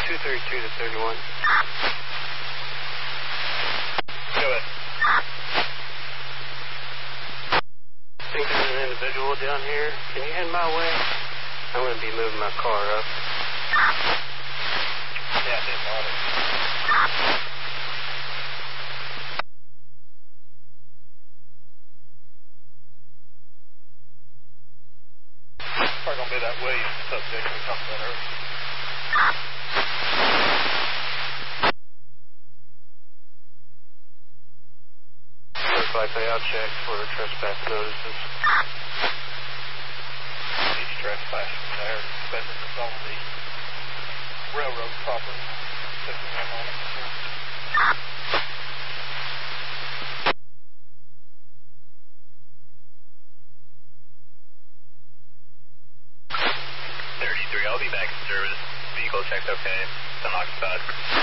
232 to 31. Go ahead. I think there's an individual down here. Can you head my way? I'm going to be moving my car up. Yeah, I did know it. Probably going to be that Williams subject we talked about earlier. Most likely I'll check for trespass notices. Each trespass from there, especially if it's on the railroad property. Checking in on it. I'll be back in service. Vehicle checked okay. It's unoccupied.